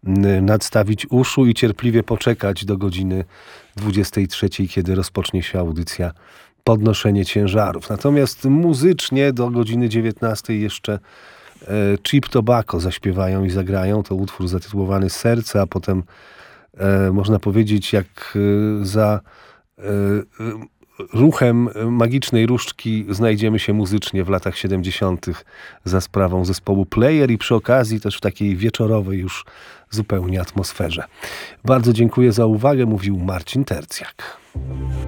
nadstawić uszu i cierpliwie poczekać do godziny 23, kiedy rozpocznie się audycja Podnoszenie ciężarów. Natomiast muzycznie do godziny 19 jeszcze Cheap Tobacco zaśpiewają i zagrają. To utwór zatytułowany Serce, a potem można powiedzieć, jak za ruchem magicznej różdżki znajdziemy się muzycznie w latach 70. za sprawą zespołu Player i przy okazji też w takiej wieczorowej już zupełnie atmosferze. Bardzo dziękuję za uwagę, mówił Marcin Tercjak.